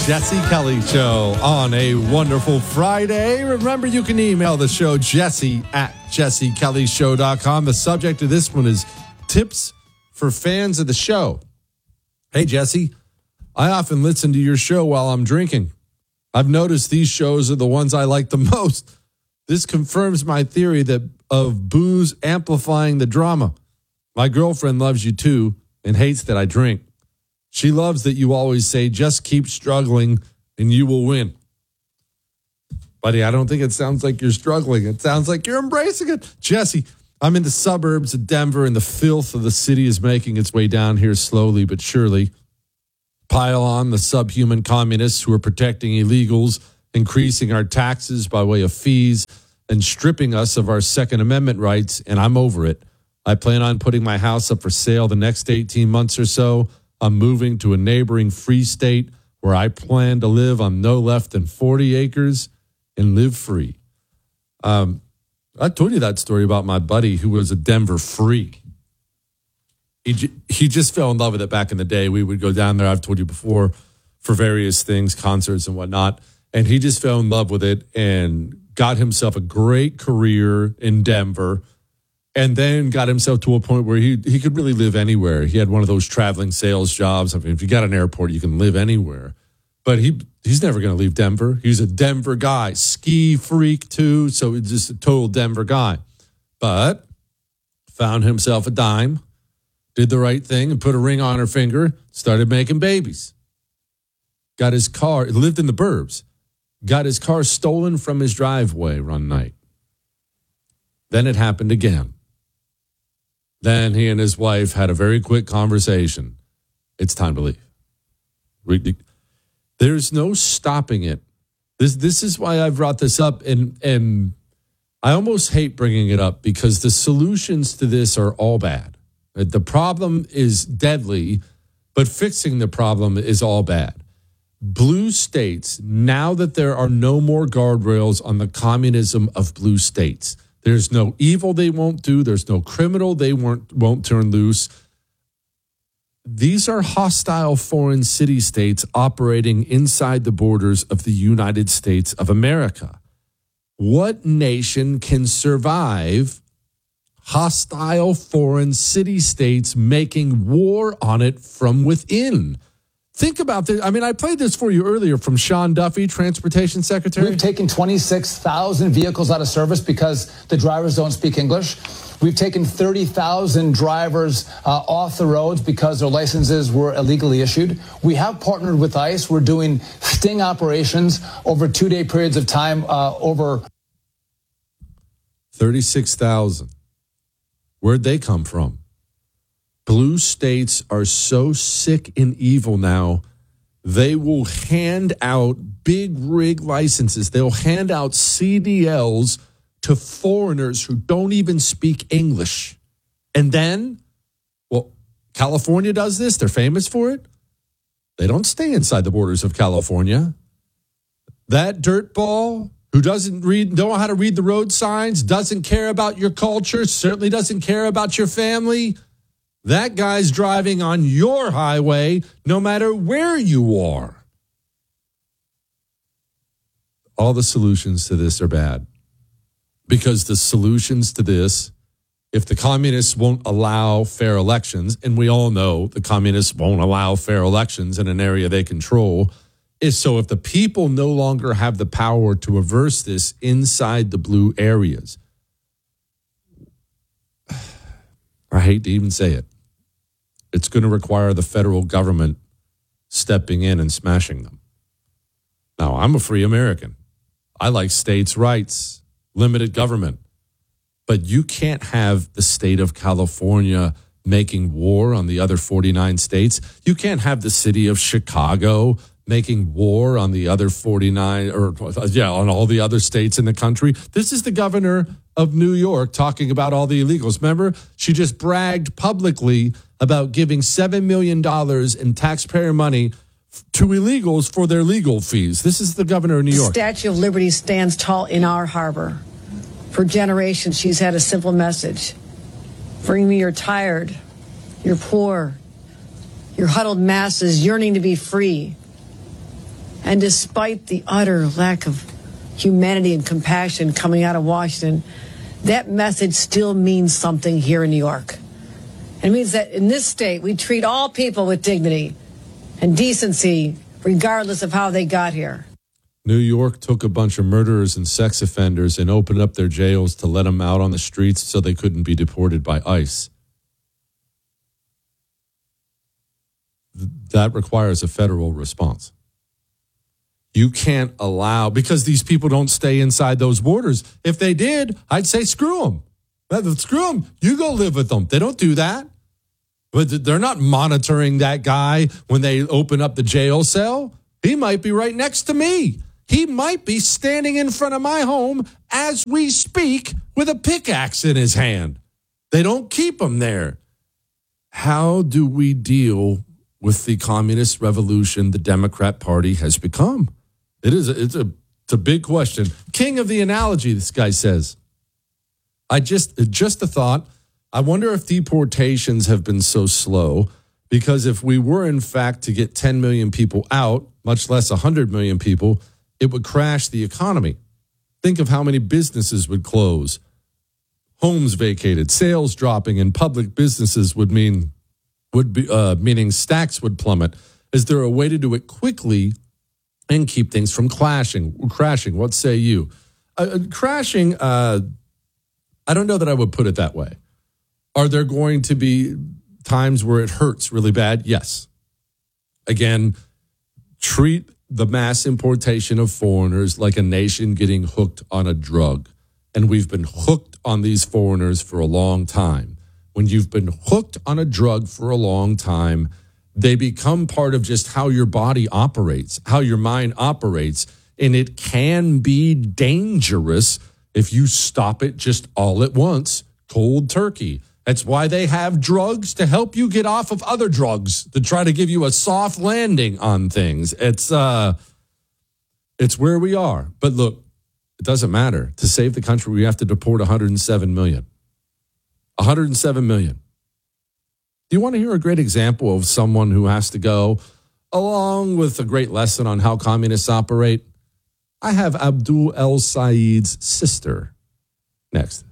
Jesse Kelly Show on a wonderful Friday. Remember, you can email the show, jesse@jessekellyshow.com. The subject of this one is tips for fans of the show. Hey, Jesse, I often listen to your show while I'm drinking. I've noticed these shows are the ones I like the most. This confirms my theory of booze amplifying the drama. My girlfriend loves you too and hates that I drink. She loves that you always say, just keep struggling and you will win. Buddy, I don't think it sounds like you're struggling. It sounds like you're embracing it. Jesse, I'm in the suburbs of Denver and the filth of the city is making its way down here slowly but surely. Pile on the subhuman communists who are protecting illegals, increasing our taxes by way of fees, and stripping us of our Second Amendment rights, and I'm over it. I plan on putting my house up for sale the next 18 months or so. I'm moving to a neighboring free state where I plan to live on no less than 40 acres and live free. I told you that story about my buddy who was a Denver freak. He just fell in love with it back in the day. We would go down there, I've told you before, for various things, concerts and whatnot. And he just fell in love with it and got himself a great career in Denver. And then got himself to a point where he could really live anywhere. He had one of those traveling sales jobs. I mean, if you got an airport, you can live anywhere. But he's never going to leave Denver. He's a Denver guy, ski freak too. So he's just a total Denver guy. But found himself a dime, did the right thing and put a ring on her finger, started making babies. Got his car, lived in the burbs, got his car stolen from his driveway one night. Then it happened again. Then he and his wife had a very quick conversation. It's time to leave. There's no stopping it. This is why I brought this up, and I almost hate bringing it up because the solutions to this are all bad. The problem is deadly, but fixing the problem is all bad. Blue states, now that there are no more guardrails on the communism of blue states, there's no evil they won't do. There's no criminal they won't turn loose. These are hostile foreign city-states operating inside the borders of the United States of America. What nation can survive hostile foreign city-states making war on it from within? Think about this. I mean, I played this for you earlier from Sean Duffy, Transportation Secretary. We've taken 26,000 vehicles out of service because the drivers don't speak English. We've taken 30,000 drivers off the roads because their licenses were illegally issued. We have partnered with ICE. We're doing sting operations over 2-day periods of time over 36,000. Where'd they come from? Blue states are so sick and evil now, they will hand out big rig licenses. They'll hand out CDLs to foreigners who don't even speak English. And then, well, California does this. They're famous for it. They don't stay inside the borders of California. That dirtball who don't know how to read the road signs, doesn't care about your culture, certainly doesn't care about your family, that guy's driving on your highway no matter where you are. All the solutions to this are bad. Because the solutions to this, if the communists won't allow fair elections, and we all know the communists won't allow fair elections in an area they control, is so if the people no longer have the power to reverse this inside the blue areas, I hate to even say it, it's going to require the federal government stepping in and smashing them. Now, I'm a free American. I like states' rights, limited government. But you can't have the state of California making war on the other 49 states. You can't have the city of Chicago making war on the other 49, on all the other states in the country. This is the governor of New York talking about all the illegals. Remember, she just bragged publicly about giving $7 million in taxpayer money to illegals for their legal fees. This is the governor of New York. The Statue of Liberty stands tall in our harbor. For generations, she's had a simple message. Bring me your tired, your poor, your huddled masses yearning to be free. And despite the utter lack of humanity and compassion coming out of Washington, that message still means something here in New York. It means that in this state, we treat all people with dignity and decency, regardless of how they got here. New York took a bunch of murderers and sex offenders and opened up their jails to let them out on the streets so they couldn't be deported by ICE. That requires a federal response. You can't allow, because these people don't stay inside those borders. If they did, I'd say screw them. Screw them. You go live with them. They don't do that. But they're not monitoring that guy when they open up the jail cell. He might be right next to me. He might be standing in front of my home as we speak with a pickaxe in his hand. They don't keep him there. How do we deal with the communist revolution the Democrat Party has become? It's a big question. King of the analogy, this guy says. Just a thought. I wonder if deportations have been so slow because if we were in fact to get 10 million people out, much less 100 million people, it would crash the economy. Think of how many businesses would close, homes vacated, sales dropping, and public businesses meaning stacks would plummet. Is there a way to do it quickly and keep things from crashing? What say you? Crashing, I don't know that I would put it that way. Are there going to be times where it hurts really bad? Yes. Again, treat the mass importation of foreigners like a nation getting hooked on a drug. And we've been hooked on these foreigners for a long time. When you've been hooked on a drug for a long time, they become part of just how your body operates, how your mind operates. And it can be dangerous if you stop it just all at once, cold turkey. That's why they have drugs to help you get off of other drugs, to try to give you a soft landing on things. It's where we are. But look, it doesn't matter. To save the country, we have to deport 107 million. 107 million. Do you want to hear a great example of someone who has to go, along with a great lesson on how communists operate? I have Abdul El Sayed's sister next.